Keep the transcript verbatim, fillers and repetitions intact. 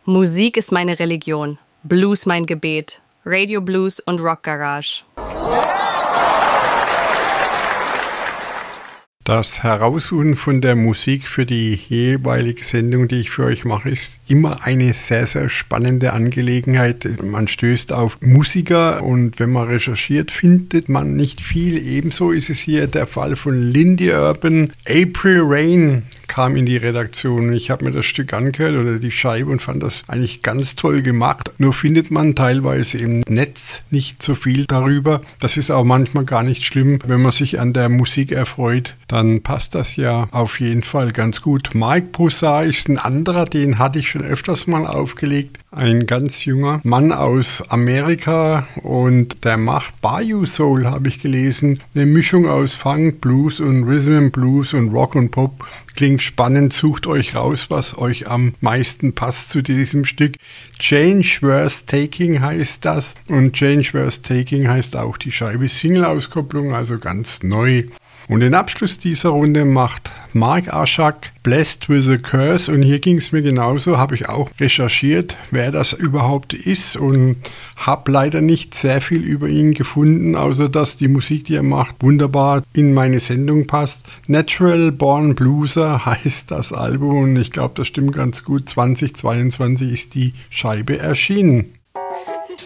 Musik ist meine Religion, Blues mein Gebet, Radio Blues und Rock Garage. Das Heraussuchen von der Musik für die jeweilige Sendung, die ich für euch mache, ist immer eine sehr, sehr spannende Angelegenheit. Man stößt auf Musiker und wenn man recherchiert, findet man nicht viel. Ebenso ist es hier der Fall von Lindy Urban. April Rain kam in die Redaktion. Ich habe mir das Stück angehört oder die Scheibe und fand das eigentlich ganz toll gemacht. Nur findet man teilweise im Netz nicht so viel darüber. Das ist auch manchmal gar nicht schlimm, wenn man sich an der Musik erfreut. Dann passt das ja auf jeden Fall ganz gut. Mike Broussard ist ein anderer, den hatte ich schon öfters mal aufgelegt. Ein ganz junger Mann aus Amerika und der macht Bayou Soul, habe ich gelesen. Eine Mischung aus Funk, Blues und Rhythm and Blues und Rock und Pop. Klingt spannend, sucht euch raus, was euch am meisten passt zu diesem Stück. Change Worth Taking heißt das und Change Worth Taking heißt auch die Scheibe Single-Auskopplung, also ganz neu. Und den Abschluss dieser Runde macht Mark Aschak, Blessed with a Curse. Und hier ging es mir genauso, habe ich auch recherchiert, wer das überhaupt ist und habe leider nicht sehr viel über ihn gefunden, außer dass die Musik, die er macht, wunderbar in meine Sendung passt. Natural Born Blueser heißt das Album und ich glaube, das stimmt ganz gut. zwanzig zweiundzwanzig ist die Scheibe erschienen.